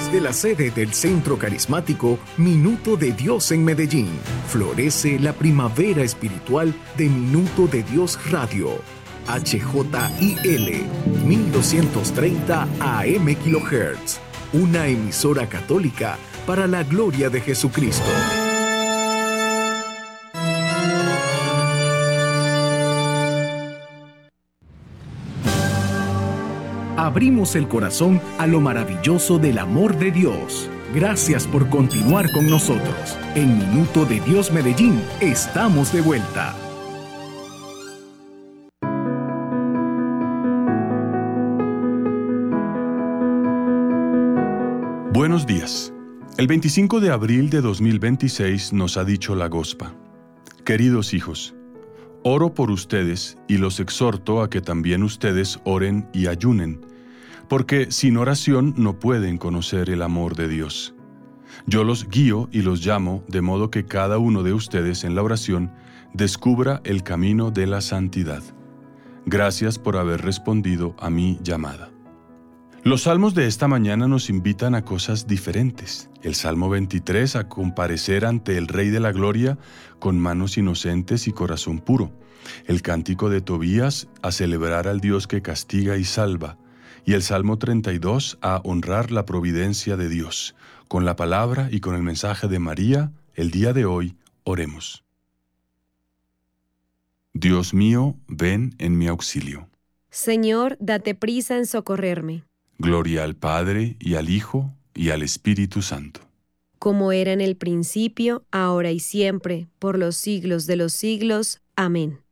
Desde la sede del Centro Carismático Minuto de Dios en Medellín, florece la primavera espiritual de Minuto de Dios Radio. HJIL 1230 AM kHz. Una emisora católica para la gloria de Jesucristo. Abrimos el corazón a lo maravilloso del amor de Dios. Gracias por continuar con nosotros. En Minuto de Dios Medellín, estamos de vuelta. Buenos días. El 25 de abril de 2026 nos ha dicho la Gospa: queridos hijos, oro por ustedes y los exhorto a que también ustedes oren y ayunen, porque sin oración no pueden conocer el amor de Dios. Yo los guío y los llamo de modo que cada uno de ustedes en la oración descubra el camino de la santidad. Gracias por haber respondido a mi llamada. Los salmos de esta mañana nos invitan a cosas diferentes. El Salmo 23 a comparecer ante el Rey de la Gloria con manos inocentes y corazón puro. El Cántico de Tobías a celebrar al Dios que castiga y salva. Y el Salmo 32 a honrar la providencia de Dios. Con la palabra y con el mensaje de María, el día de hoy, oremos. Dios mío, ven en mi auxilio. Señor, date prisa en socorrerme. Gloria al Padre, y al Hijo, y al Espíritu Santo. Como era en el principio, ahora y siempre, por los siglos de los siglos. Amén.